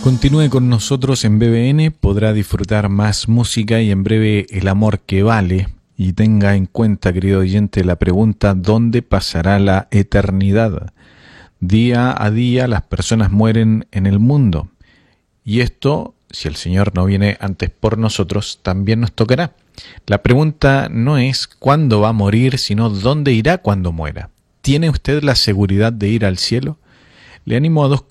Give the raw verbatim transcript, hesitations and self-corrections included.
Continúe con nosotros en B B N, podrá disfrutar más música y en breve El amor que vale. Y tenga en cuenta, querido oyente, la pregunta: ¿dónde pasará la eternidad? Día a día las personas mueren en el mundo. Y esto, si el Señor no viene antes por nosotros, también nos tocará. La pregunta no es cuándo va a morir, sino dónde irá cuando muera. ¿Tiene usted la seguridad de ir al cielo? Le animo a dos